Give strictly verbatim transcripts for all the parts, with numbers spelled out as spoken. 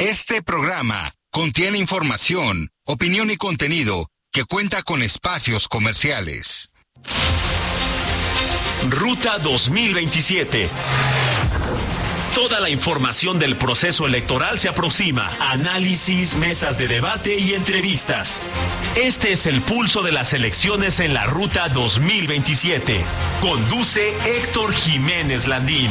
Este programa contiene información, opinión y contenido que cuenta con espacios comerciales. Ruta dos mil veintisiete. Toda la información del proceso electoral se aproxima. Análisis, mesas de debate y entrevistas. Este es el pulso de las elecciones en la Ruta dos mil veintisiete. Conduce Héctor Jiménez Landín.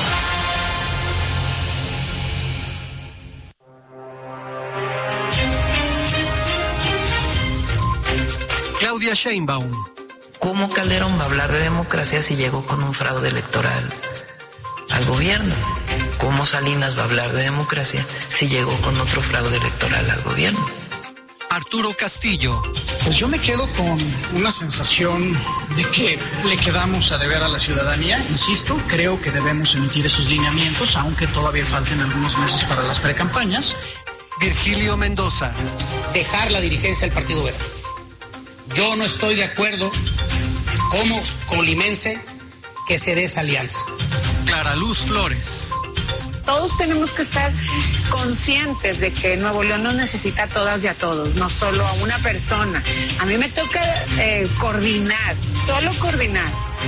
Claudia Sheinbaum. ¿Cómo Calderón va a hablar de democracia si llegó con un fraude electoral al gobierno? ¿Cómo Salinas va a hablar de democracia si llegó con otro fraude electoral al gobierno? Arturo Castillo. Pues yo me quedo con una sensación de que le quedamos a deber a la ciudadanía. Insisto, creo que debemos emitir esos lineamientos, aunque todavía falten algunos meses para las precampañas. Virgilio Mendoza. Dejar la dirigencia del Partido Verde. Yo no estoy de acuerdo como colimense que se dé esa alianza. Clara Luz Flores. Todos tenemos que estar conscientes de que Nuevo León no necesita a todas y a todos, no solo a una persona. A mí me toca eh, coordinar, solo coordinar.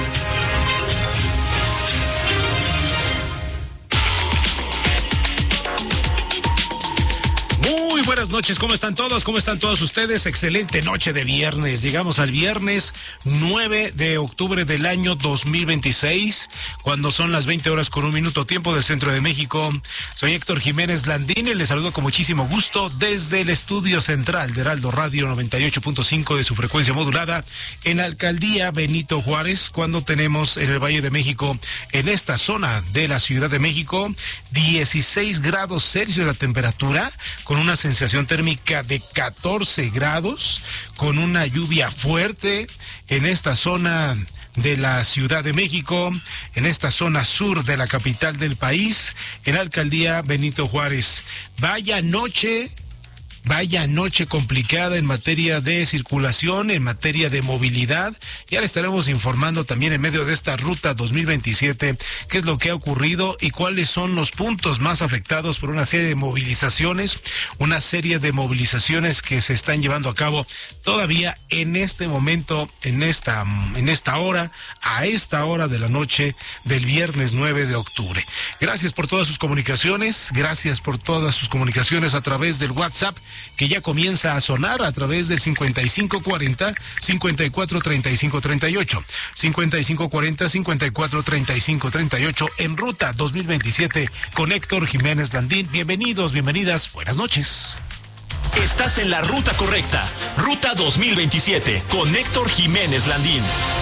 Muy buenas noches, ¿cómo están todos? ¿Cómo están todos ustedes? Excelente noche de viernes. Llegamos al viernes nueve de octubre del año dos mil veintiséis, cuando son las veinte horas con un minuto tiempo del centro de México. Soy Héctor Jiménez Landín y les saludo con muchísimo gusto desde el estudio central de Heraldo Radio noventa y ocho punto cinco de su frecuencia modulada en la alcaldía Benito Juárez, cuando tenemos en el Valle de México, en esta zona de la Ciudad de México, dieciséis grados Celsius la temperatura, con una sensación térmica de catorce grados, con una lluvia fuerte en esta zona de la Ciudad de México, en esta zona sur de la capital del país, en la alcaldía Benito Juárez. Vaya noche, vaya noche complicada en materia de circulación, en materia de movilidad. Ya le estaremos informando también en medio de esta Ruta dos mil veintisiete qué es lo que ha ocurrido y cuáles son los puntos más afectados por una serie de movilizaciones, una serie de movilizaciones que se están llevando a cabo todavía en este momento, en esta, en esta hora, a esta hora de la noche del viernes nueve de octubre. Gracias por todas sus comunicaciones, gracias por todas sus comunicaciones a través del WhatsApp, que ya comienza a sonar a través del cincuenta y cinco cuarenta, cincuenta y cuatro treinta y cinco treinta y ocho, cincuenta y cinco cuarenta, cincuenta y cuatro treinta y cinco treinta y ocho, en Ruta dos mil veintisiete con Héctor Jiménez Landín. Bienvenidos, bienvenidas, buenas noches. Estás en la ruta correcta. Ruta dos mil veintisiete con Héctor Jiménez Landín.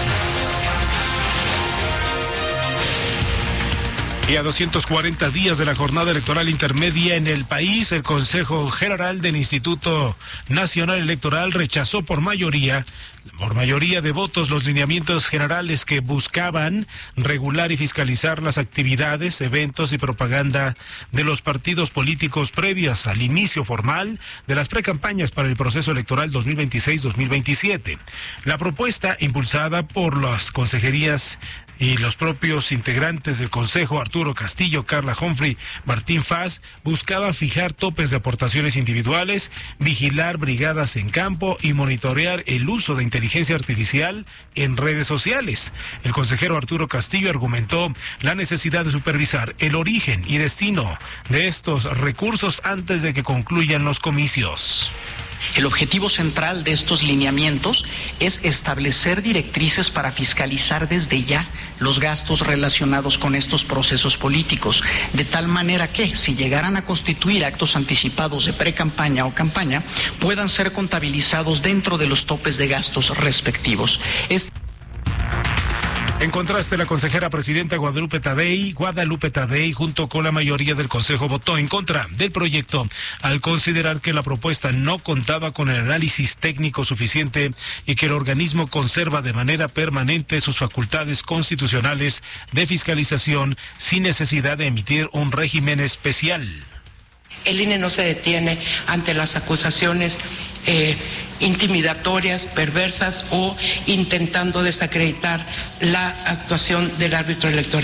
Y a doscientos cuarenta días de la jornada electoral intermedia en el país, el Consejo General del Instituto Nacional Electoral rechazó por mayoría, por mayoría de votos, los lineamientos generales que buscaban regular y fiscalizar las actividades, eventos y propaganda de los partidos políticos previas al inicio formal de las precampañas para el proceso electoral dos mil veintiséis dos mil veintisiete. La propuesta, impulsada por las consejerías y los propios integrantes del Consejo, Arturo Castillo, Carla Humphrey, Martín Faz, buscaba fijar topes de aportaciones individuales, vigilar brigadas en campo y monitorear el uso de inteligencia artificial en redes sociales. El consejero Arturo Castillo argumentó la necesidad de supervisar el origen y destino de estos recursos antes de que concluyan los comicios. El objetivo central de estos lineamientos es establecer directrices para fiscalizar desde ya los gastos relacionados con estos procesos políticos, de tal manera que, si llegaran a constituir actos anticipados de precampaña o campaña, puedan ser contabilizados dentro de los topes de gastos respectivos. Este... En contraste, la consejera presidenta Guadalupe Tadei, Guadalupe Tadei, junto con la mayoría del Consejo, votó en contra del proyecto al considerar que la propuesta no contaba con el análisis técnico suficiente y que el organismo conserva de manera permanente sus facultades constitucionales de fiscalización sin necesidad de emitir un régimen especial. El I N E no se detiene ante las acusaciones eh, intimidatorias, perversas o intentando desacreditar la actuación del árbitro electoral.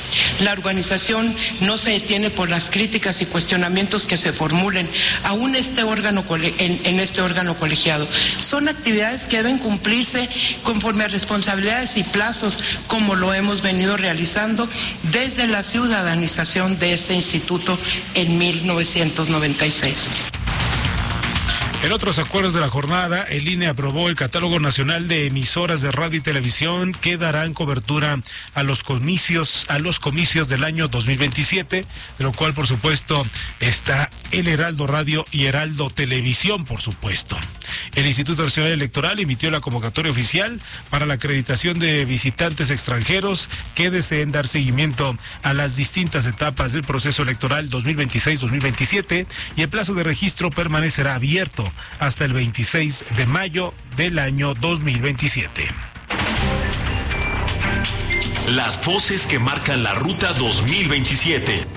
La organización no se detiene por las críticas y cuestionamientos que se formulen aún este órgano en, en este órgano colegiado. Son actividades que deben cumplirse conforme a responsabilidades y plazos, como lo hemos venido realizando desde la ciudadanización de este instituto en mil novecientos noventa y seis. En otros acuerdos de la jornada, el I N E aprobó el Catálogo Nacional de Emisoras de Radio y Televisión que darán cobertura a los comicios, a los comicios del año dos mil veintisiete, de lo cual, por supuesto, está el Heraldo Radio y Heraldo Televisión, por supuesto. El Instituto Nacional Electoral emitió la convocatoria oficial para la acreditación de visitantes extranjeros que deseen dar seguimiento a las distintas etapas del proceso electoral dos mil veintiséis dos mil veintisiete, y el plazo de registro permanecerá abierto hasta el veintiséis de mayo del año dos mil veintisiete. Las voces que marcan la ruta dos mil veintisiete.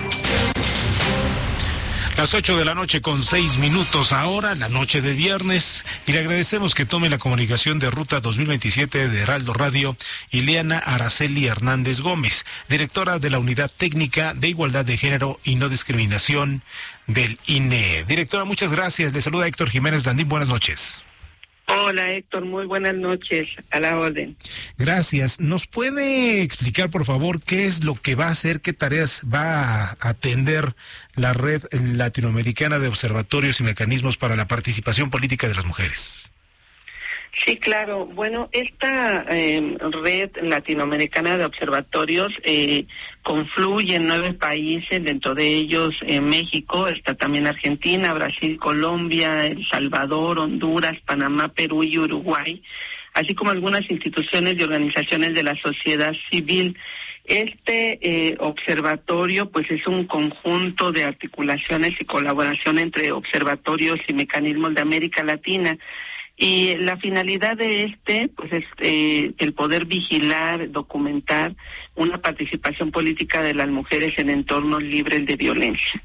Las ocho de la noche con seis minutos ahora, la noche de viernes, y le agradecemos que tome la comunicación de Ruta dos mil veintisiete de Heraldo Radio, Ileana Araceli Hernández Gómez, directora de la Unidad Técnica de Igualdad de Género y No Discriminación del I N E. Directora, muchas gracias. Le saluda Héctor Jiménez Landín. Buenas noches. Hola Héctor, muy buenas noches, a la orden. Gracias. ¿Nos puede explicar, por favor, qué es lo que va a hacer, qué tareas va a atender la Red Latinoamericana de Observatorios y Mecanismos para la Participación Política de las Mujeres? Sí, claro. Bueno, esta eh, Red Latinoamericana de Observatorios eh, confluye en nueve países, dentro de ellos eh, México, está también Argentina, Brasil, Colombia, El Salvador, Honduras, Panamá, Perú y Uruguay, así como algunas instituciones y organizaciones de la sociedad civil. Este eh, observatorio pues es un conjunto de articulaciones y colaboración entre observatorios y mecanismos de América Latina. Y la finalidad de este, pues es eh, el poder vigilar, documentar una participación política de las mujeres en entornos libres de violencia.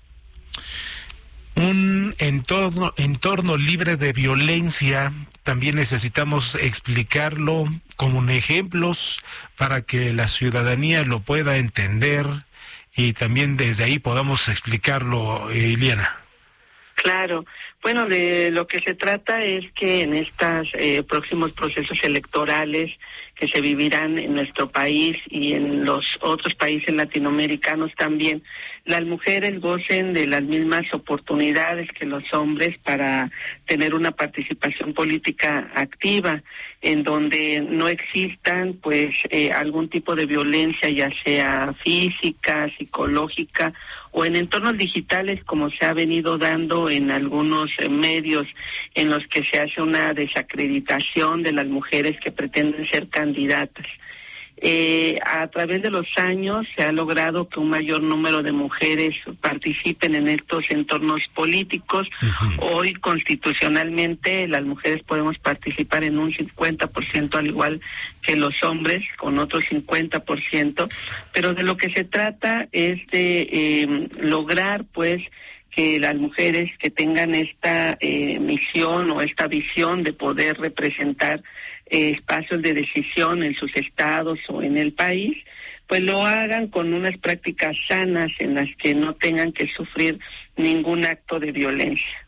Un entorno, entorno libre de violencia, también necesitamos explicarlo con ejemplos para que la ciudadanía lo pueda entender y también desde ahí podamos explicarlo, eh, Ileana. Claro. Bueno, de lo que se trata es que en estos eh, próximos procesos electorales que se vivirán en nuestro país y en los otros países latinoamericanos también, las mujeres gocen de las mismas oportunidades que los hombres para tener una participación política activa, en donde no existan pues eh, algún tipo de violencia, ya sea física, psicológica o en entornos digitales, como se ha venido dando en algunos eh, medios en los que se hace una desacreditación de las mujeres que pretenden ser candidatas. Eh, a través de los años se ha logrado que un mayor número de mujeres participen en estos entornos políticos. Uh-huh. Hoy constitucionalmente las mujeres podemos participar en un cincuenta por ciento al igual que los hombres, con otro cincuenta por ciento, pero de lo que se trata es de eh, lograr pues que las mujeres que tengan esta eh, misión o esta visión de poder representar eh, espacios de decisión en sus estados o en el país, pues lo hagan con unas prácticas sanas en las que no tengan que sufrir ningún acto de violencia.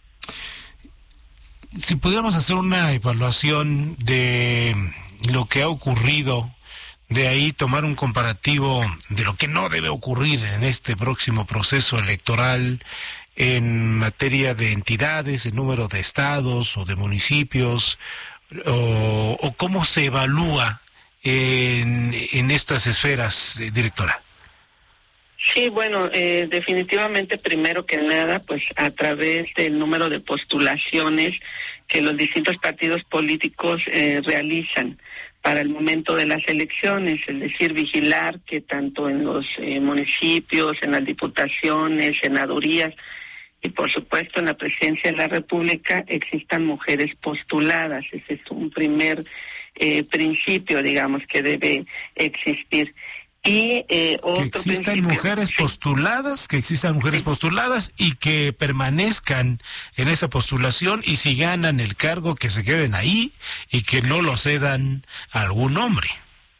Si pudiéramos hacer una evaluación de lo que ha ocurrido, de ahí tomar un comparativo de lo que no debe ocurrir en este próximo proceso electoral en materia de entidades, el número de estados o de municipios, o, o cómo se evalúa en, en estas esferas, eh, directora. Sí, bueno, eh, definitivamente primero que nada, pues a través del número de postulaciones que los distintos partidos políticos eh, realizan para el momento de las elecciones, es decir, vigilar que tanto en los eh, municipios, en las diputaciones, senadurías y por supuesto en la presidencia de la República existan mujeres postuladas. Ese es un primer eh, principio, digamos, que debe existir. Y eh, otro que existan principio, mujeres sí. postuladas, que existan mujeres sí. postuladas y que permanezcan en esa postulación, y si ganan el cargo que se queden ahí y que no lo cedan a algún hombre.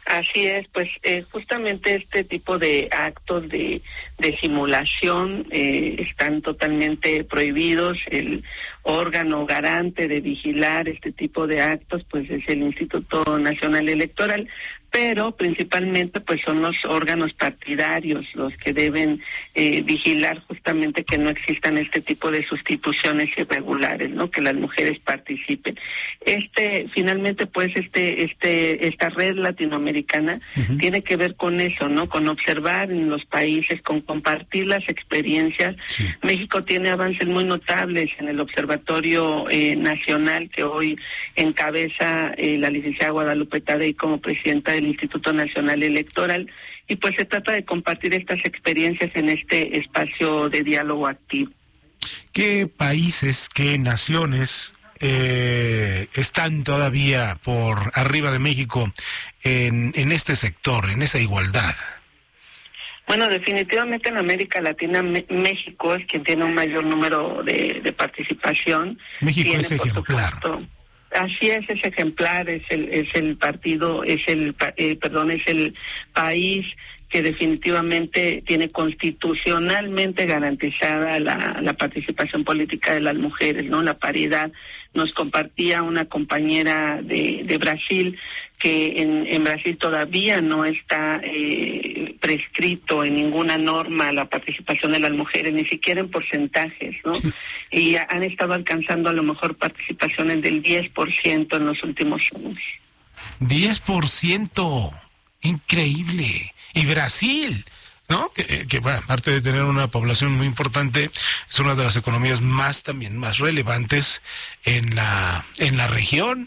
Así es, pues eh, justamente este tipo de actos de, de simulación eh, están totalmente prohibidos. El órgano garante de vigilar este tipo de actos pues es el Instituto Nacional Electoral, pero principalmente pues son los órganos partidarios los que deben eh, vigilar justamente que no existan este tipo de sustituciones irregulares, ¿no? Que las mujeres participen. Este finalmente pues este este esta red latinoamericana uh-huh. tiene que ver con eso, ¿no? Con observar en los países, con compartir las experiencias. Sí. México tiene avances muy notables en el observatorio eh, nacional que hoy encabeza eh, la licenciada Guadalupe Tadei como presidenta del Instituto Nacional Electoral, y pues se trata de compartir estas experiencias en este espacio de diálogo activo. ¿Qué países, qué naciones eh, están todavía por arriba de México en, en este sector, en esa igualdad? Bueno, definitivamente en América Latina me, México es quien tiene un mayor número de, de participación. México tiene, es ejemplar. Supuesto, así es, es ejemplar, es el es el partido, es el eh, perdón, es el país que definitivamente tiene constitucionalmente garantizada la, la participación política de las mujeres, ¿no? La paridad. Nos compartía una compañera de, de Brasil que en, en Brasil todavía no está eh, prescrito en ninguna norma la participación de las mujeres, ni siquiera en porcentajes, ¿no? Y han estado alcanzando a lo mejor participaciones del diez por ciento en los últimos años. diez por ciento, increíble. Y Brasil, ¿no? Que, que bueno, aparte de tener una población muy importante, es una de las economías más también más relevantes en la en la región.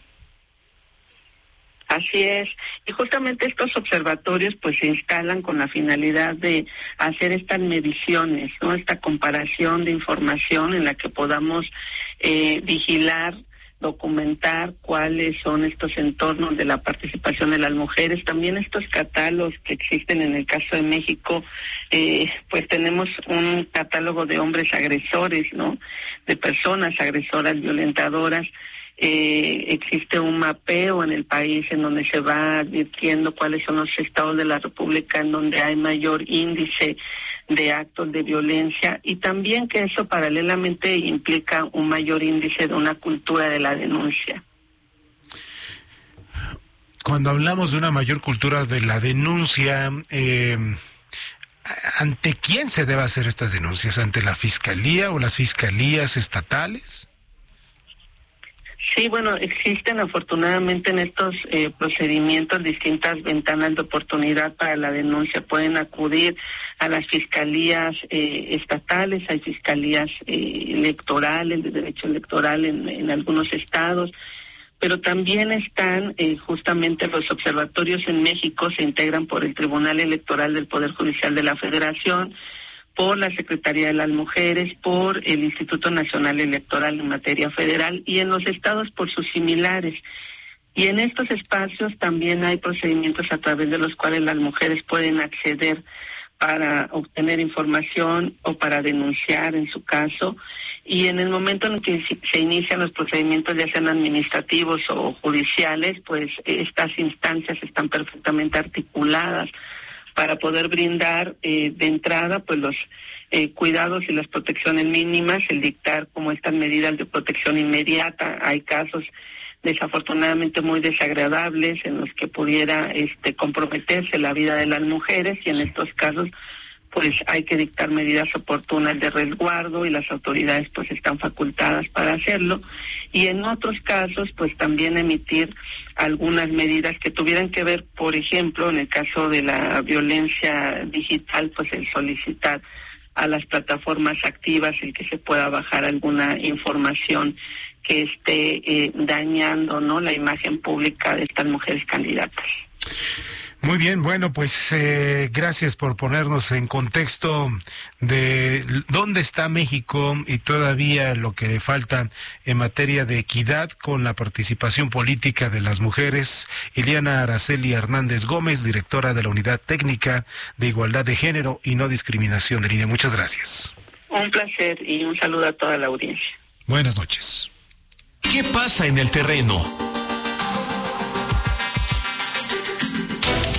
Así es, y justamente estos observatorios pues se instalan con la finalidad de hacer estas mediciones, ¿no? Esta comparación de información en la que podamos eh, vigilar, documentar cuáles son estos entornos de la participación de las mujeres, también estos catálogos que existen en el caso de México, eh, pues tenemos un catálogo de hombres agresores, ¿no? De personas agresoras, violentadoras. Eh, existe un mapeo en el país en donde se va advirtiendo cuáles son los estados de la República en donde hay mayor índice de actos de violencia, y también que eso paralelamente implica un mayor índice de una cultura de la denuncia. Cuando hablamos de una mayor cultura de la denuncia, eh, ¿ante quién se debe hacer estas denuncias? ¿Ante la Fiscalía o las fiscalías estatales? Sí, bueno, existen afortunadamente en estos eh, procedimientos distintas ventanas de oportunidad para la denuncia. Pueden acudir a las fiscalías eh, estatales, hay fiscalías eh, electorales, de derecho electoral en, en algunos estados, pero también están eh, justamente los observatorios en México, se integran por el Tribunal Electoral del Poder Judicial de la Federación, por la Secretaría de las Mujeres, por el Instituto Nacional Electoral en materia federal, y en los estados por sus similares. Y en estos espacios también hay procedimientos a través de los cuales las mujeres pueden acceder para obtener información o para denunciar en su caso. Y en el momento en que se inician los procedimientos, ya sean administrativos o judiciales, pues estas instancias están perfectamente articuladas para poder brindar eh, de entrada pues los eh, cuidados y las protecciones mínimas, el dictar como estas medidas de protección inmediata. Hay casos desafortunadamente muy desagradables en los que pudiera este comprometerse la vida de las mujeres, y en estos casos pues hay que dictar medidas oportunas de resguardo, y las autoridades pues están facultadas para hacerlo, y en otros casos pues también emitir algunas medidas que tuvieran que ver, por ejemplo, en el caso de la violencia digital, pues el solicitar a las plataformas activas el que se pueda bajar alguna información que esté eh, dañando, ¿no?, la imagen pública de estas mujeres candidatas. Muy bien, bueno, pues eh, gracias por ponernos en contexto de dónde está México y todavía lo que le falta en materia de equidad con la participación política de las mujeres. Iliana Araceli Hernández Gómez, directora de la Unidad Técnica de Igualdad de Género y No Discriminación del I N E. Muchas gracias. Un placer y un saludo a toda la audiencia. Buenas noches. ¿Qué pasa en el terreno?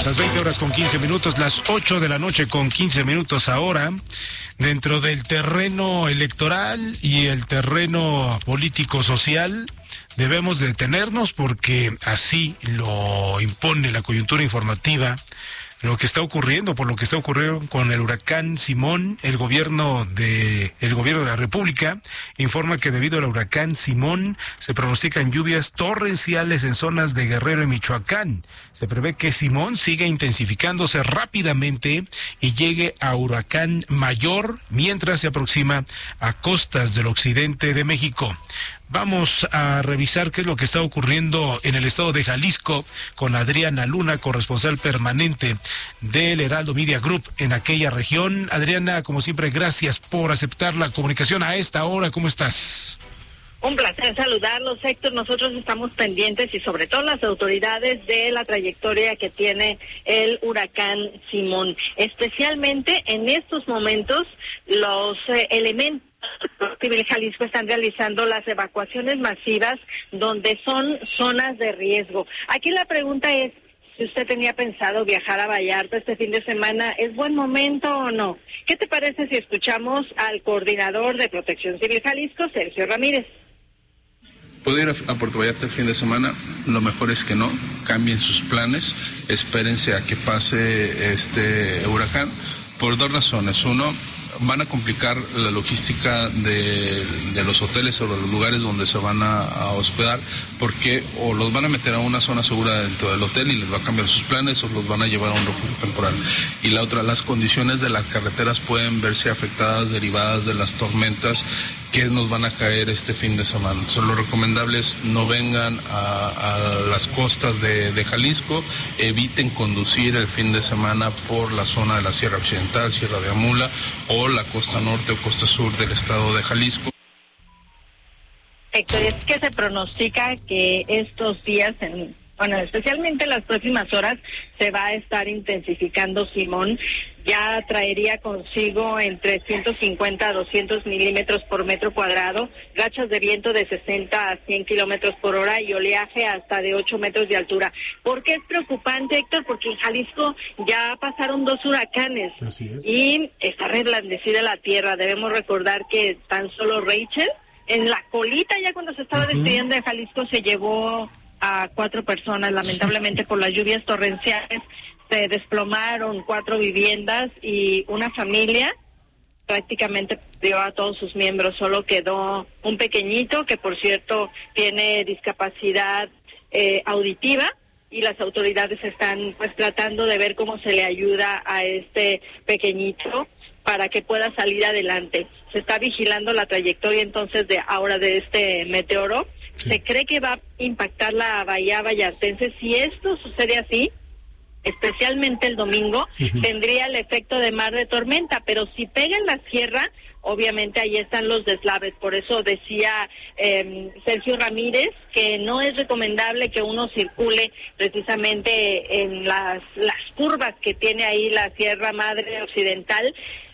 Las veinte horas con quince minutos, las ocho de la noche con quince minutos ahora. Dentro del terreno electoral y el terreno político-social, debemos detenernos porque así lo impone la coyuntura informativa. Lo que está ocurriendo, por lo que está ocurriendo con el huracán Simón, el gobierno de el gobierno de la República informa que debido al huracán Simón se pronostican lluvias torrenciales en zonas de Guerrero y Michoacán. Se prevé que Simón siga intensificándose rápidamente y llegue a huracán mayor mientras se aproxima a costas del occidente de México. Vamos a revisar qué es lo que está ocurriendo en el estado de Jalisco con Adriana Luna, corresponsal permanente del Heraldo Media Group en aquella región. Adriana, como siempre, gracias por aceptar la comunicación a esta hora. ¿Cómo estás? Un placer saludarlos, Héctor. Nosotros estamos pendientes y sobre todo las autoridades de la trayectoria que tiene el huracán Simón. Especialmente en estos momentos los eh, elementos Civil Jalisco están realizando las evacuaciones masivas donde son zonas de riesgo. Aquí la pregunta es, si usted tenía pensado viajar a Vallarta este fin de semana, ¿es buen momento o no? ¿Qué te parece si escuchamos al coordinador de Protección Civil Jalisco, Sergio Ramírez? Puedo ir a, a Puerto Vallarta el fin de semana, lo mejor es que no, cambien sus planes, espérense a que pase este huracán, por dos razones. Uno, van a complicar la logística de, de los hoteles o de los lugares donde se van a, a hospedar, porque o los van a meter a una zona segura dentro del hotel y les va a cambiar sus planes, o los van a llevar a un refugio temporal. Y la otra, las condiciones de las carreteras pueden verse afectadas derivadas de las tormentas que nos van a caer este fin de semana. Entonces, lo recomendable es no vengan a, a las costas de, de Jalisco, eviten conducir el fin de semana por la zona de la Sierra Occidental, Sierra de Amula o la costa norte o costa sur del estado de Jalisco. Héctor, es que se pronostica que estos días, en, bueno, especialmente en las próximas horas, se va a estar intensificando Simón. Ya traería consigo entre ciento cincuenta a doscientos milímetros por metro cuadrado, rachas de viento de sesenta a cien kilómetros por hora y oleaje hasta de ocho metros de altura. ¿Por qué es preocupante, Héctor? Porque en Jalisco ya pasaron dos huracanes. Así es. Y está reblandecida la tierra. Debemos recordar que tan solo Rachel, en la colita, ya cuando se estaba uh-huh. despidiendo de Jalisco, se llevó a cuatro personas, lamentablemente por las lluvias torrenciales. Se desplomaron cuatro viviendas y una familia prácticamente perdió a todos sus miembros. Solo quedó un pequeñito que, por cierto, tiene discapacidad eh, auditiva, y las autoridades están pues tratando de ver cómo se le ayuda a este pequeñito para que pueda salir adelante. Se está vigilando la trayectoria entonces de ahora de este meteoro. Sí. Se cree que va a impactar la bahía vallartense. Si esto sucede así, especialmente el domingo, uh-huh. tendría el efecto de mar de tormenta, pero si pega en la sierra, obviamente ahí están los deslaves. Por eso decía eh, Sergio Ramírez que no es recomendable que uno circule precisamente en las, las curvas que tiene ahí la Sierra Madre Occidental,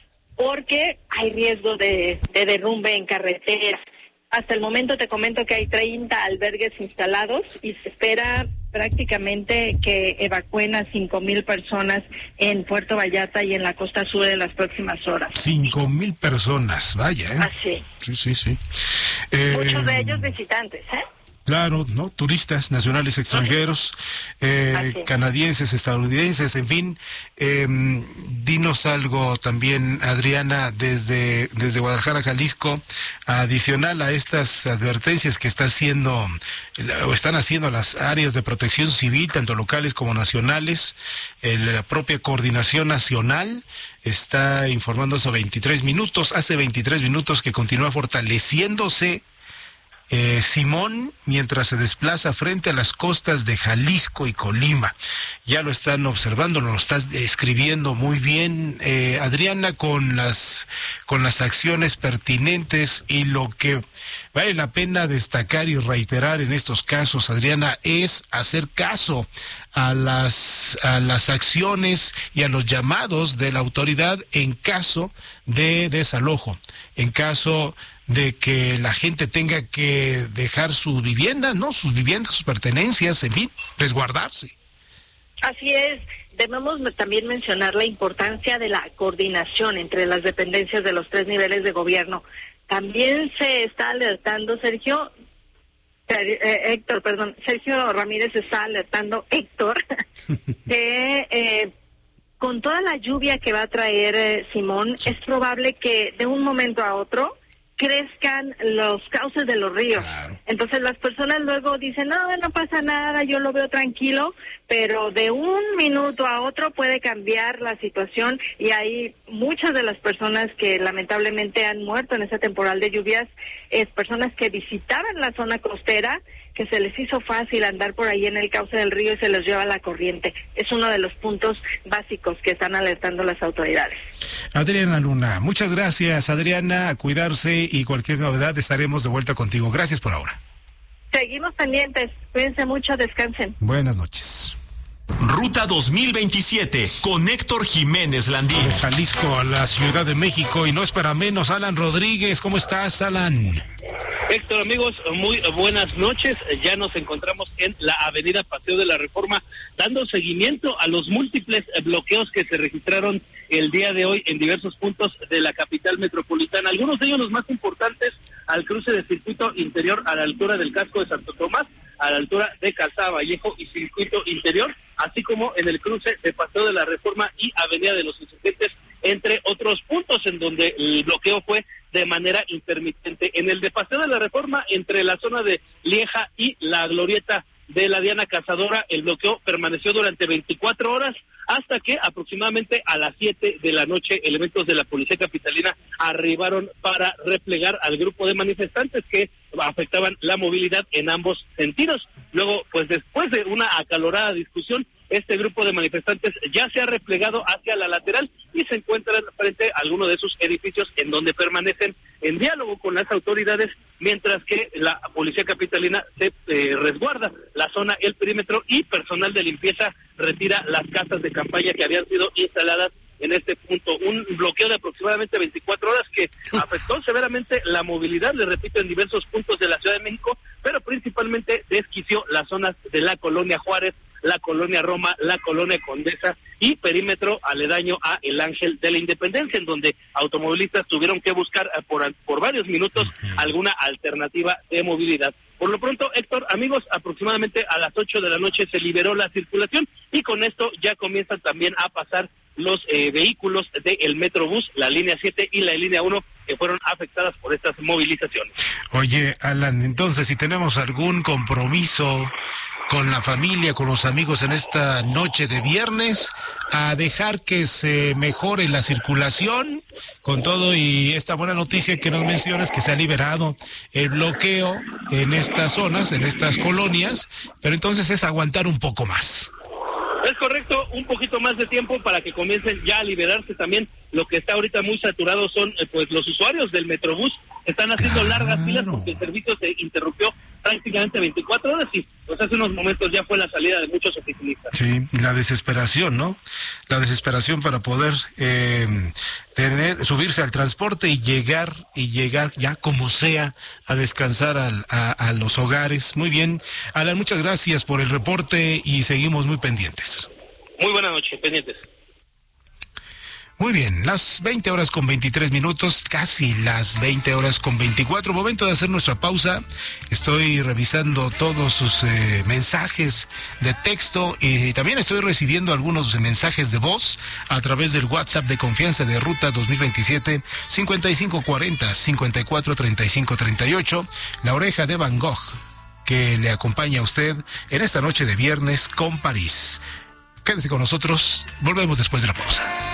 porque hay riesgo de, de derrumbe en carreteras. Hasta el momento te comento que hay treinta albergues instalados y se espera prácticamente que evacúen a cinco mil personas en Puerto Vallarta y en la costa sur en las próximas horas. Cinco mil personas, vaya, ¿eh? Así. Sí, sí, sí. Eh, Muchos de ellos visitantes, ¿eh? Claro, ¿no? Turistas nacionales, extranjeros, eh, canadienses, estadounidenses, en fin. Eh, dinos algo también, Adriana, desde, desde Guadalajara, Jalisco, adicional a estas advertencias que está haciendo, o están haciendo las áreas de protección civil, tanto locales como nacionales. El, la propia Coordinación Nacional está informando hace veintitrés minutos, hace veintitrés minutos que continúa fortaleciéndose Eh, Simón, mientras se desplaza frente a las costas de Jalisco y Colima. Ya lo están observando, lo estás describiendo muy bien, eh, Adriana, con las con las acciones pertinentes, y lo que vale la pena destacar y reiterar en estos casos, Adriana, es hacer caso a las a las acciones y a los llamados de la autoridad en caso de desalojo, en caso de que la gente tenga que dejar su vivienda, ¿no? Sus viviendas, sus pertenencias, en fin, resguardarse. Así es, debemos también mencionar la importancia de la coordinación entre las dependencias de los tres niveles de gobierno. También se está alertando, Sergio, eh, Héctor, perdón, Sergio Ramírez está alertando, Héctor, que eh, con toda la lluvia que va a traer eh, Simón, es probable que de un momento a otro crezcan los cauces de los ríos. Claro. Entonces las personas luego dicen, no, no pasa nada, yo lo veo tranquilo, pero de un minuto a otro puede cambiar la situación y hay muchas de las personas que lamentablemente han muerto en ese temporal de lluvias, es personas que visitaban la zona costera, que se les hizo fácil andar por ahí en el cauce del río y se les lleva la corriente. Es uno de los puntos básicos que están alertando las autoridades. Adriana Luna, muchas gracias, Adriana, a cuidarse y cualquier novedad estaremos de vuelta contigo. Gracias por ahora. Seguimos pendientes, cuídense mucho, descansen. Buenas noches. Ruta dos mil veintisiete con Héctor Jiménez Landín. De Jalisco a la Ciudad de México y no es para menos, Alan Rodríguez. ¿Cómo estás, Alan? Héctor, amigos, muy buenas noches. Ya nos encontramos en la avenida Paseo de la Reforma, dando seguimiento a los múltiples bloqueos que se registraron el día de hoy en diversos puntos de la capital metropolitana. Algunos de ellos los más importantes al cruce de Circuito Interior a la altura del casco de Santo Tomás, a la altura de Calzada Vallejo y Circuito Interior, así como en el cruce de Paseo de la Reforma y Avenida de los Insurgentes, entre otros puntos en donde el bloqueo fue de manera intermitente. En el de Paseo de la Reforma, entre la zona de Lieja y la glorieta de la Diana Cazadora, el bloqueo permaneció durante veinticuatro horas, hasta que aproximadamente a las siete de la noche elementos de la Policía Capitalina arribaron para replegar al grupo de manifestantes que afectaban la movilidad en ambos sentidos. Luego, pues después de una acalorada discusión, este grupo de manifestantes ya se ha replegado hacia la lateral y se encuentran frente a alguno de sus edificios en donde permanecen en diálogo con las autoridades, mientras que la Policía Capitalina se eh, resguarda la zona, el perímetro, y personal de limpieza retira las casas de campaña que habían sido instaladas en este punto. Un bloqueo de aproximadamente veinticuatro horas que afectó severamente la movilidad, le repito, en diversos puntos de la Ciudad de México, pero principalmente desquició las zonas de la Colonia Juárez, la Colonia Roma, la Colonia Condesa y perímetro aledaño a el Ángel de la Independencia, en donde automovilistas tuvieron que buscar por, por varios minutos alguna alternativa de movilidad. Por lo pronto, Héctor, amigos, aproximadamente a las ocho de la noche se liberó la circulación y con esto ya comienzan también a pasar los eh, vehículos del Metrobús, la línea siete y la línea uno, que fueron afectadas por estas movilizaciones. Oye, Alan, entonces, si tenemos algún compromiso con la familia, con los amigos en esta noche de viernes, a dejar que se mejore la circulación, con todo y esta buena noticia que nos mencionas, que se ha liberado el bloqueo en estas zonas, en estas colonias, pero entonces es aguantar un poco más. Es correcto, un poquito más de tiempo para que comiencen ya a liberarse también. Lo que está ahorita muy saturado son eh, pues los usuarios del Metrobús. Están haciendo claro. largas filas porque el servicio se interrumpió prácticamente veinticuatro horas y pues hace unos momentos ya fue la salida de muchos oficinistas. Sí, la desesperación, ¿no? La desesperación para poder eh, tener, subirse al transporte y llegar y llegar ya como sea a descansar al, a, a los hogares. Muy bien, Alan, muchas gracias por el reporte y seguimos muy pendientes. Muy buena noche, pendientes. Muy bien, las veinte horas con veintitrés minutos, casi las veinte horas con veinticuatro, momento de hacer nuestra pausa. Estoy revisando todos sus eh, mensajes de texto y también estoy recibiendo algunos mensajes de voz a través del WhatsApp de confianza de Ruta dos mil veintisiete, cincuenta y cinco cuarenta, cincuenta y cuatro treinta y cinco treinta y ocho, la oreja de Van Gogh, que le acompaña a usted en esta noche de viernes con París. Quédese con nosotros, volvemos después de la pausa.